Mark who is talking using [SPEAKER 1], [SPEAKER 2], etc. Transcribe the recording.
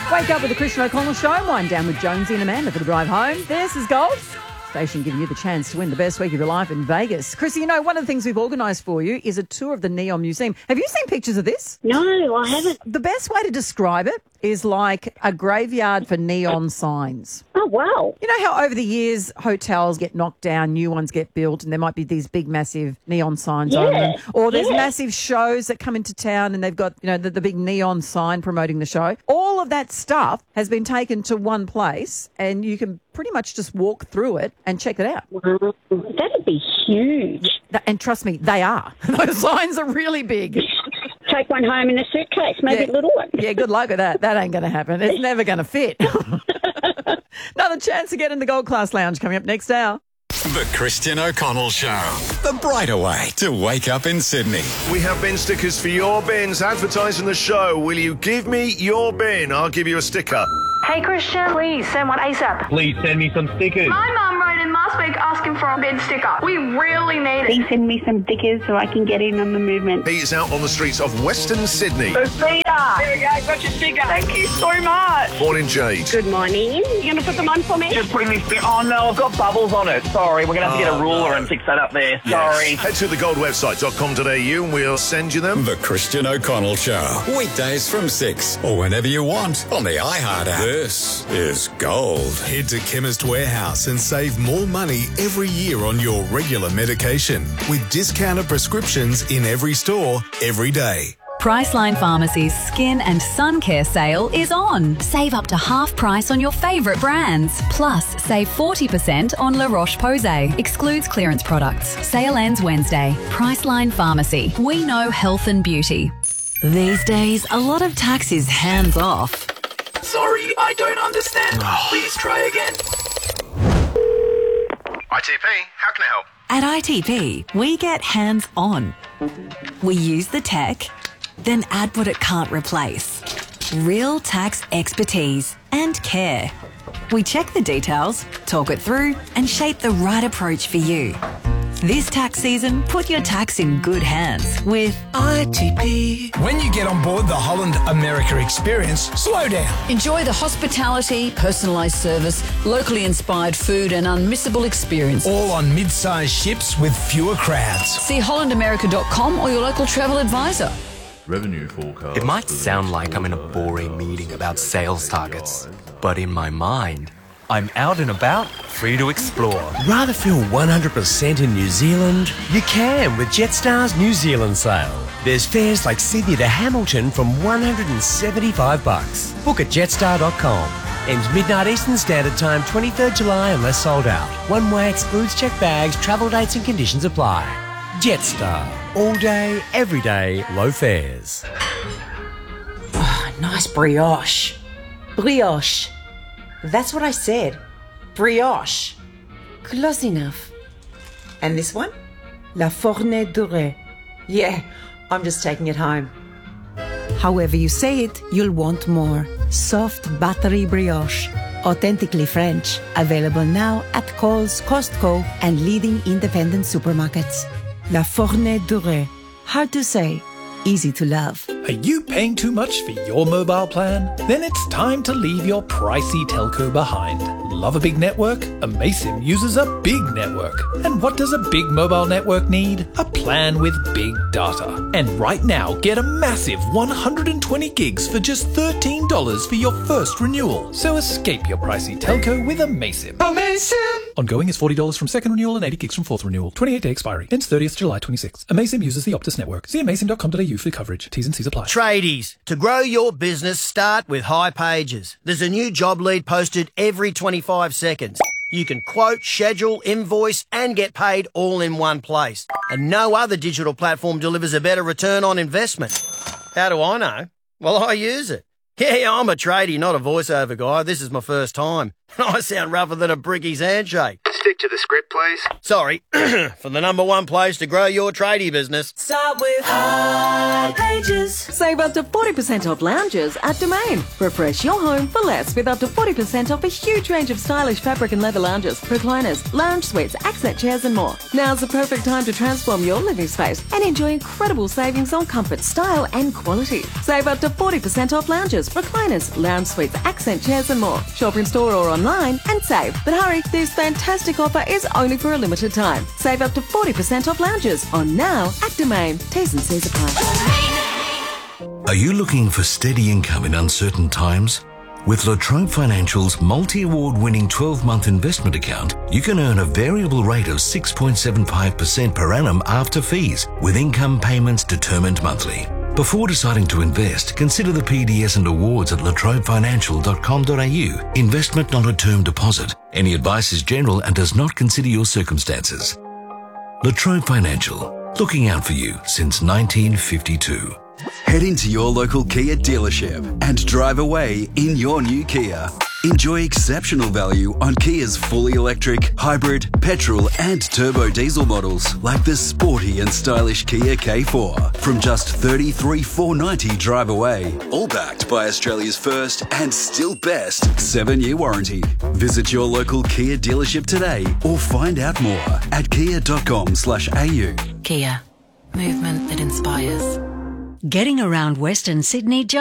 [SPEAKER 1] Wake up with the Christian O'Connell Show. Wind down with Jonesy and Amanda for the drive home. This is Gold. Station giving you the chance to win the best week of your life in Vegas. Chrissy, you know, one of the things we've organised for you is a tour of the Neon Museum. Have you seen pictures of this?
[SPEAKER 2] No, I haven't.
[SPEAKER 1] The best way to describe it is like a graveyard for neon signs.
[SPEAKER 2] Oh, wow.
[SPEAKER 1] You know how over the years hotels get knocked down, new ones get built, and there might be these big, massive neon signs on them? Or there's massive shows that come into town and they've got, you know, the big neon sign promoting the show. All of that stuff has been taken to one place and you can pretty much just walk through it and check it out.
[SPEAKER 2] Wow, that'd be huge.
[SPEAKER 1] And trust me, they are. Those signs are really big.
[SPEAKER 2] Take one home in a suitcase, maybe a little one.
[SPEAKER 1] Yeah, good luck with that. That ain't going to happen. It's never going to fit. Another chance to get in the Gold Class Lounge coming up next hour.
[SPEAKER 3] The Christian O'Connell Show. The brighter way to wake up in Sydney.
[SPEAKER 4] We have bin stickers for your bins advertising the show. Will you give me your bin? I'll give you a sticker.
[SPEAKER 5] Hey Christian, please send one ASAP.
[SPEAKER 6] Please send me some stickers.
[SPEAKER 5] My mum wrote in last week asking for a bin sticker. We really need it.
[SPEAKER 2] Please send me some stickers so I can get in on the movement.
[SPEAKER 4] He is out on the streets of Western Sydney.
[SPEAKER 5] Sophia! There we go, got your sticker. Thank you so much.
[SPEAKER 4] Morning, Jade.
[SPEAKER 2] Good morning. You going to put them on for me?
[SPEAKER 6] Just putting this bit. Oh no, I've got bubbles on it. Sorry, we're going to have to get a ruler and fix that up there. Sorry.
[SPEAKER 4] Yes. Head to thegoldwebsite.com.au and we'll send you them.
[SPEAKER 3] The Christian O'Connell Show. Weekdays from 6 or whenever you want on the iHeart app. This is Gold.
[SPEAKER 7] Head to Chemist Warehouse and save more money every year on your regular medication with discounted prescriptions in every store, every day.
[SPEAKER 8] Priceline Pharmacy's Skin and Sun Care sale is on. Save up to half price on your favourite brands. Plus, save 40% on La Roche-Posay. Excludes clearance products. Sale ends Wednesday. Priceline Pharmacy. We know health and beauty. These days, a lot of tax is hands off.
[SPEAKER 6] Sorry, I don't understand. Please try again.
[SPEAKER 4] ITP, how can I help?
[SPEAKER 8] At ITP, we get hands on. We use the tech, then add what it can't replace. Real tax expertise and care. We check the details, talk it through, and shape the right approach for you. This tax season, put your tax in good hands with
[SPEAKER 9] ITP. When you get on board the Holland America experience, slow down.
[SPEAKER 10] Enjoy the hospitality, personalised service, locally inspired food and unmissable experience.
[SPEAKER 9] All on mid-sized ships with fewer crowds.
[SPEAKER 10] See hollandamerica.com or your local travel advisor.
[SPEAKER 11] Revenue forecast.
[SPEAKER 12] It might sound like I'm in a boring meeting about sales targets, but in my mind, I'm out and about, free to explore.
[SPEAKER 13] Rather feel 100% in New Zealand? You can with Jetstar's New Zealand sale. There's fares like Sydney to Hamilton from $175. Book at jetstar.com. Ends midnight Eastern Standard Time, 23rd July unless sold out. One way excludes checked bags, travel dates and conditions apply. Jetstar. All day, every day, low fares.
[SPEAKER 14] Oh, nice brioche. Brioche. That's what I said. Brioche. Close enough. And this one? La Fourne Dorée. Yeah, I'm just taking it home.
[SPEAKER 15] However you say it, you'll want more. Soft buttery brioche. Authentically French. Available now at Coles, Costco, and leading independent supermarkets. La Fourne Dorée. Hard to say, easy to love.
[SPEAKER 9] Are you paying too much for your mobile plan? Then it's time to leave your pricey telco behind. Love a big network? Amaysim uses a big network. And what does a big mobile network need? A plan with big data. And right now, get a massive 120 gigs for just $13 for your first renewal. So escape your pricey telco with Amaysim.
[SPEAKER 16] Amaysim!
[SPEAKER 9] Ongoing is $40 from second renewal and 80 gigs from fourth renewal. 28-day expiry. Ends 30th July 26. Amaysim uses the Optus network. See amaysim.com.au for coverage. T's and C's apply.
[SPEAKER 17] Tradies, to grow your business, start with High Pages. There's a new job lead posted every 25 seconds. You can quote, schedule, invoice, and get paid all in one place. And no other digital platform delivers a better return on investment. How do I know? Well, I use it. Yeah, I'm a tradie, not a voiceover guy. This is my first time. I sound rougher than a brickie's handshake. stick to the script, please? Sorry, for the number one place to grow your tradie business.
[SPEAKER 11] Start with hipages. Save up to 40% off lounges at Domain. Refresh your home for less with up to 40% off a huge range of stylish fabric and leather lounges, recliners, lounge suites, accent chairs and more. Now's the perfect time to transform your living space and enjoy incredible savings on comfort, style and quality. Save up to 40% off lounges, recliners, lounge suites, accent chairs and more. Shop in store or online and save. But hurry, this fantastic offer is only for a limited time. Save up to 40% off lounges on Now at Domain. T's and C's apply.
[SPEAKER 16] Are you looking for steady income in uncertain times? With La Trobe Financial's multi-award winning 12-month investment account, you can earn a variable rate of 6.75% per annum after fees, with income payments determined monthly. Before deciding to invest, consider the PDS and awards at latrobefinancial.com.au. Investment not a term deposit. Any advice is general and does not consider your circumstances. La Trobe Financial, looking out for you since 1952.
[SPEAKER 18] Head into your local Kia dealership and drive away in your new Kia. Enjoy exceptional value on Kia's fully electric, hybrid, petrol and turbo diesel models like the sporty and stylish Kia K4 from just $33,490 drive away. All backed by Australia's first and still best 7-year warranty. Visit your local Kia dealership today or find out more at kia.com/au.
[SPEAKER 8] Kia. Movement that inspires. Getting around Western Sydney